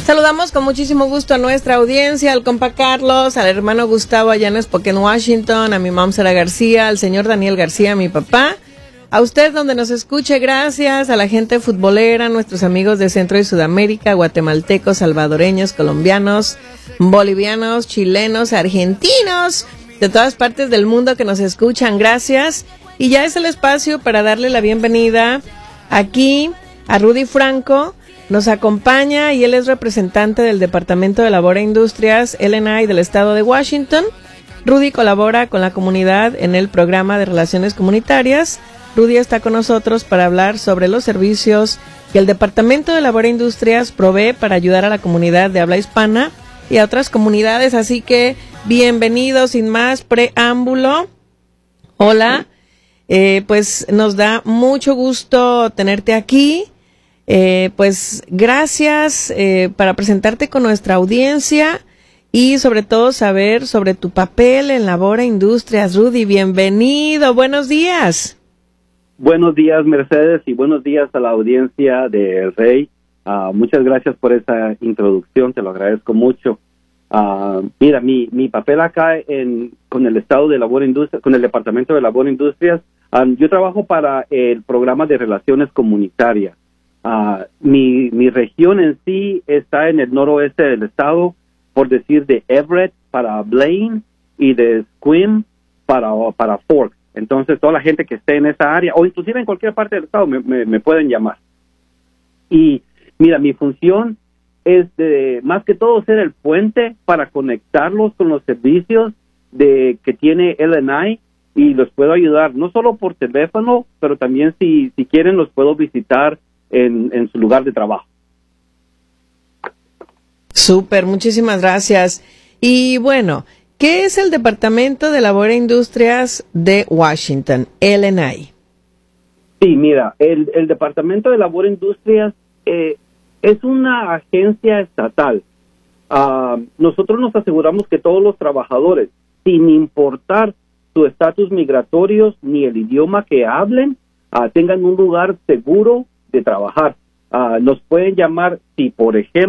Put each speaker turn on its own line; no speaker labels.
Saludamos con muchísimo gusto a nuestra audiencia, al compa Carlos, al hermano Gustavo allá en Spokane, Washington, a mi mamá Sara García, al señor Daniel García, mi papá. A usted donde nos escuche, gracias, a la gente futbolera, nuestros amigos de Centro y Sudamérica, guatemaltecos, salvadoreños, colombianos, bolivianos, chilenos, argentinos, de todas partes del mundo que nos escuchan, gracias. Y ya es el espacio para darle la bienvenida aquí a Rudy Franco. Nos acompaña y él es representante del Departamento de Labor e Industrias, LNI, del estado de Washington. Rudy colabora con la comunidad en el programa de Relaciones Comunitarias. Rudy está con nosotros para hablar sobre los servicios que el Departamento de Labor e Industrias provee para ayudar a la comunidad de habla hispana y a otras comunidades. Así que bienvenido, sin más preámbulo. Hola, pues nos da mucho gusto tenerte aquí. Pues gracias para presentarte con nuestra audiencia y sobre todo saber sobre tu papel en Labor e Industrias. Rudy, bienvenido, buenos días.
Buenos días, Mercedes, y buenos días a la audiencia de Rey. Muchas gracias por esa introducción, te lo agradezco mucho. Mira, mi papel acá con el Estado de Labor e Industrias, con el Departamento de Labor e Industrias, yo trabajo para el programa de Relaciones Comunitarias. Mi región en sí está en el noroeste del estado, por decir de Everett para Blaine y de Sequim para Forks. Entonces toda la gente que esté en esa área o inclusive en cualquier parte del estado me pueden llamar. Y mira, mi función es más que todo ser el puente para conectarlos con los servicios que tiene LNI y los puedo ayudar no solo por teléfono, pero también si quieren los puedo visitar en su lugar de trabajo.
Súper, muchísimas gracias. Y bueno, ¿qué es el Departamento de Labor e Industrias de Washington, LNI?
Sí, mira, el Departamento de Labor e Industrias es una agencia estatal. Nosotros nos aseguramos que todos los trabajadores, sin importar su estatus migratorio ni el idioma que hablen, tengan un lugar seguro de trabajar. Nos pueden llamar si, por ejemplo,